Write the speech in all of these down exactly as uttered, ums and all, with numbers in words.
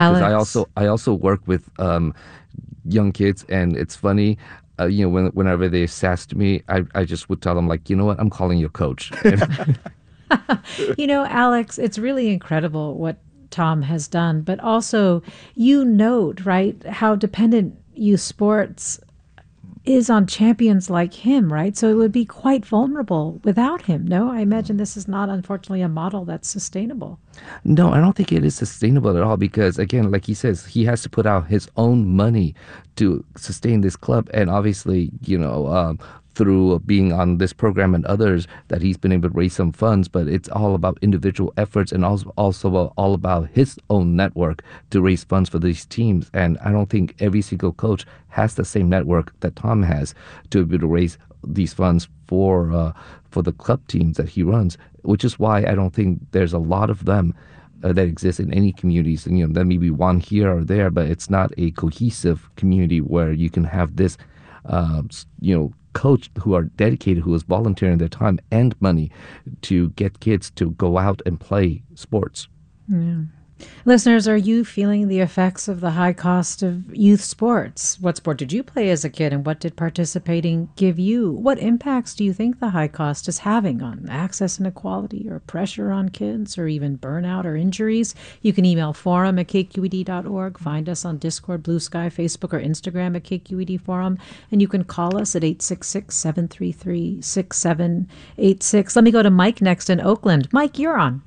Because I Alex. also I also work with um, young kids, and it's funny. Uh, you know, when, whenever they sassed me, I, I just would tell them like, you know what, I'm calling your coach. And You know, Alex, it's really incredible what Tom has done, but also you note, right, how dependent youth sports is on champions like him, right? So it would be quite vulnerable without him. No, I imagine this is not, unfortunately, a model that's sustainable. no, I don't think it is sustainable at all because, again, like he says, he has to put out his own money to sustain this club. And obviously, you know, um, through being on this program and others, that he's been able to raise some funds. But it's all about individual efforts and also, also all about his own network to raise funds for these teams. And I don't think every single coach has the same network that Tom has to be able to raise these funds for uh, for the club teams that he runs, which is why I don't think there's a lot of them uh, that exist in any communities. And you know, there may be one here or there, but it's not a cohesive community where you can have this, uh, you know, coach who are dedicated, who is volunteering their time and money to get kids to go out and play sports. Yeah. Listeners, are you feeling the effects of the high cost of youth sports? What sport did you play as a kid and what did participating give you? What impacts do you think the high cost is having on access inequality or pressure on kids or even burnout or injuries? You can email forum at k q e d dot org, find us on Discord, Blue Sky, Facebook, or Instagram at K Q E D Forum, and you can call us at eight six six, seven three three, six seven eight six. Let me go to Mike next in Oakland. Mike, you're on.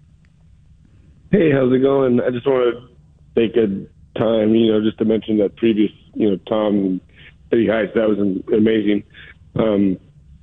Hey, how's it going? I just want to take a time, you know, just to mention that previous, you know, Tom City Heights, that was amazing. Um,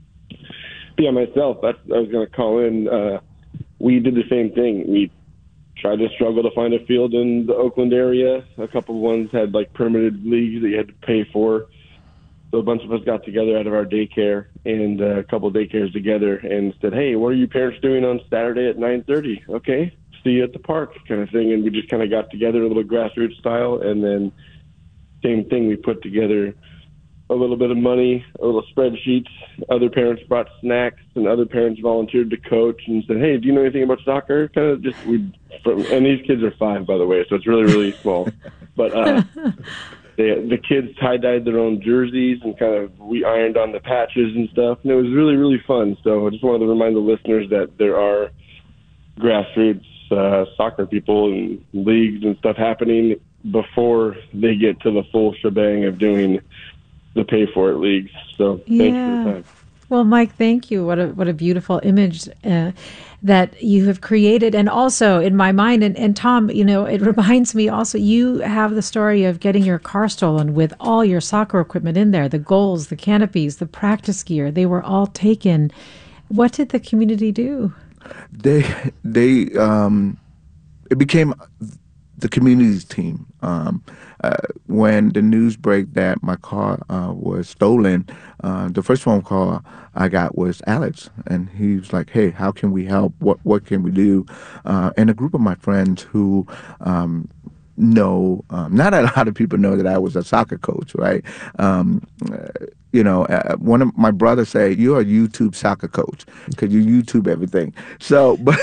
yeah, myself, that's, I was going to call in. Uh, we did the same thing. We tried to struggle to find a field in the Oakland area. A couple of ones had like permitted leagues that you had to pay for. So a bunch of us got together out of our daycare and uh, a couple of daycares together and said, hey, what are you parents doing on Saturday at nine thirty? Okay. See you at the park kind of thing. And we just kind of got together a little grassroots style. And then same thing, we put together a little bit of money, a little spreadsheets. Other parents brought snacks and other parents volunteered to coach and said, hey, do you know anything about soccer? Kind of just, we, and these kids are five, by the way, so it's really, really small. But uh, they, the kids tie-dyed their own jerseys and kind of, we ironed on the patches and stuff. And it was really, really fun. So I just wanted to remind the listeners that there are grassroots uh, soccer people and leagues and stuff happening before they get to the full shebang of doing the pay for it leagues. So thanks Yeah. for the time. Well, Mike, thank you. What a what a beautiful image uh, that you have created, and also in my mind, and, and Tom, you know, it reminds me also. You have the story of getting your car stolen with all your soccer equipment in there, the goals, the canopies, the practice gear. They were all taken. What did the community do? They they um, it became the community's team. Um, uh, when the news break that my car uh, was stolen, uh, the first phone call I got was Alex, and he was like, "Hey, how can we help? What what can we do?" Uh, and a group of my friends who um, know, um, not a lot of people know that I was a soccer coach, right? Um, uh, you know, uh, one of my brothers say, "You're a YouTube soccer coach because you YouTube everything." So, but.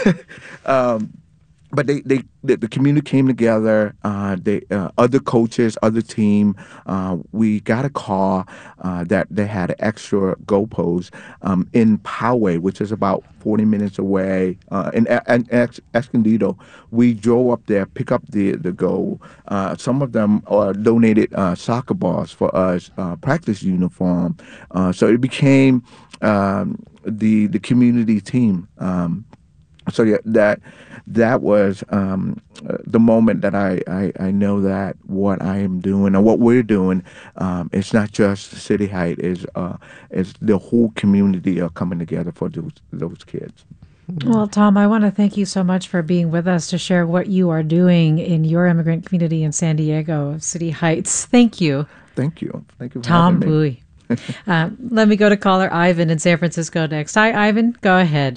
um, But they, they, the, the community came together. Uh, they, uh, other coaches, other team. Uh, we got a car uh, that they had an extra goalpost um, in Poway, which is about forty minutes away. Uh, in in Ex- Escondido, we drove up there, pick up the the goal. Uh, some of them uh, donated uh, soccer balls for us, uh, practice uniform. Uh, so it became um, the the community team. Um, So yeah, that that was um, uh, the moment that I, I, I know that what I am doing and what we're doing, um, it's not just City Height, is uh, it's the whole community are coming together for those those kids. Well, Tom, I want to thank you so much for being with us to share what you are doing in your immigrant community in San Diego, City Heights. Thank you. Thank you. Thank you for Tom having me. Bowie. uh, let me go to caller Ivan in San Francisco next. Hi, Ivan. Go ahead.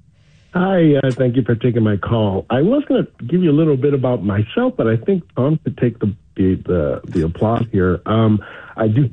Hi, uh, thank you for taking my call. I was going to give you a little bit about myself, but I think Tom could take the the the, the applause here. Um, I do